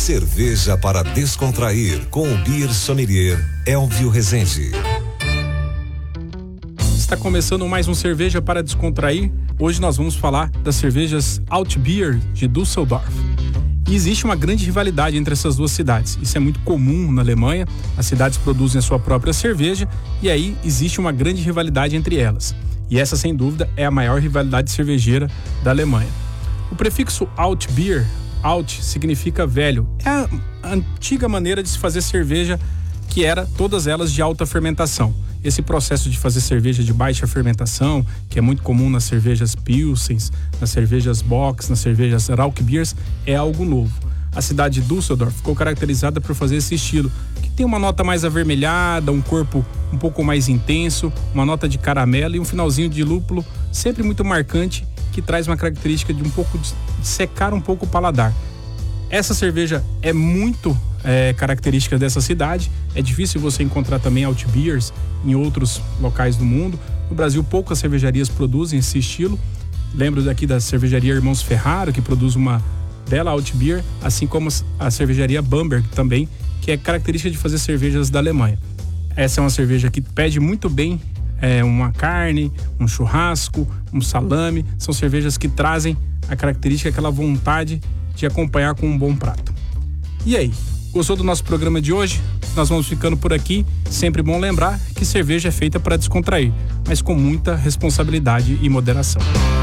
Cerveja para descontrair com o Beer Sommelier Elvio Rezende. Está começando mais um Cerveja para Descontrair. Hoje nós vamos falar das cervejas Altbier de Düsseldorf. E existe uma grande rivalidade entre essas duas cidades. Isso é muito comum na Alemanha. As cidades produzem a sua própria cerveja e aí existe uma grande rivalidade entre elas. E essa, sem dúvida, é a maior rivalidade cervejeira da Alemanha. O prefixo Altbier, Alt, significa velho. É a antiga maneira de se fazer cerveja, que era todas elas de alta fermentação. Esse processo de fazer cerveja de baixa fermentação, que é muito comum nas cervejas Pilsens, nas cervejas Bock, nas cervejas Rauchbiers, é algo novo. A cidade de Düsseldorf ficou caracterizada por fazer esse estilo, que tem uma nota mais avermelhada, um corpo um pouco mais intenso, uma nota de caramelo e um finalzinho de lúpulo sempre muito marcante, que traz uma característica de um pouco de secar um pouco o paladar. Essa cerveja é muito característica dessa cidade. É difícil você encontrar também Altbiers em outros locais do mundo. No Brasil, poucas cervejarias produzem esse estilo. Lembro daqui da cervejaria Irmãos Ferraro, que produz uma bela Altbier, assim como a cervejaria Bamberg também, que é característica de fazer cervejas da Alemanha. Essa é uma cerveja que pede muito bem uma carne, um churrasco, um salame. São cervejas que trazem a característica, aquela vontade de acompanhar com um bom prato. E aí, gostou do nosso programa de hoje? Nós vamos ficando por aqui. Sempre bom lembrar que cerveja é feita para descontrair, mas com muita responsabilidade e moderação.